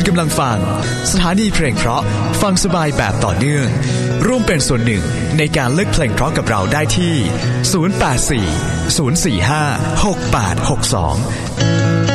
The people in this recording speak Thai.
กำลังฟังสถานีเพลงเพราะฟังสบายแบบต่อเนื่องร่วมเป็นส่วนหนึ่งในการเลือกเพลงเพราะกับเราได้ที่084 045 6862